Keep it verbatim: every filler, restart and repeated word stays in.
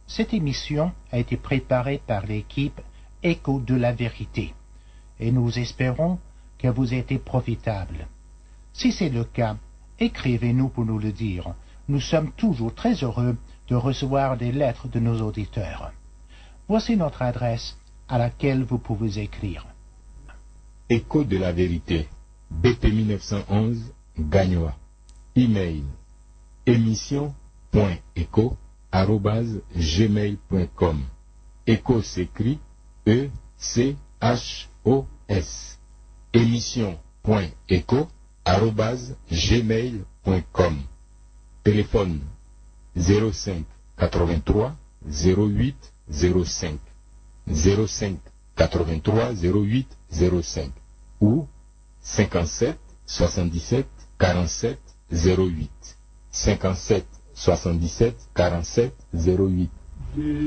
Cette émission a été préparée par l'équipe Écho de la Vérité et nous espérons qu'elle vous a été profitable. Si c'est le cas, écrivez-nous pour nous le dire. Nous sommes toujours très heureux de recevoir des lettres de nos auditeurs. Voici notre adresse à laquelle vous pouvez écrire. Écho de la Vérité, B P mille neuf cent onze, Gagnoa. Email émission.écho arobase gmail point com. Écho s'écrit E C H O S. émission.écho arobase gmail point com. Téléphone zéro cinq quatre-vingt-trois zéro huit zéro cinq zéro cinq quatre-vingt-trois zéro huit zéro cinq ou cinquante-sept soixante-dix-sept quarante-sept zéro huit cinquante-sept soixante-dix-sept quarante-sept zéro huit.